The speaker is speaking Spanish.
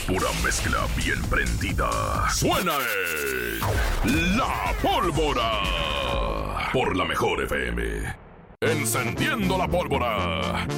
Pura mezcla bien prendida. Suena La Pólvora por la Mejor FM. Encendiendo la pólvora